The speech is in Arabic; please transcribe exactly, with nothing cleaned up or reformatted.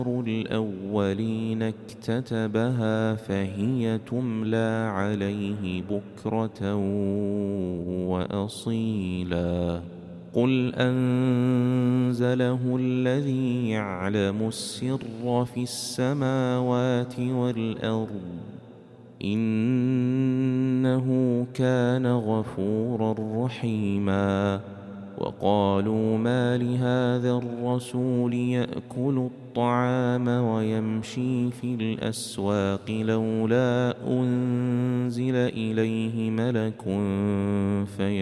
الأولين اكتتبها فهي تملى عليه بكرة وأصيلا قل أنزله الذي يعلم السر في السماوات والأرض إنه كان غفورا رحيما وقالوا ما لهذا الرسول يأكل الطعام ويمشي في الأسواق لولا أنزل إليه ملك في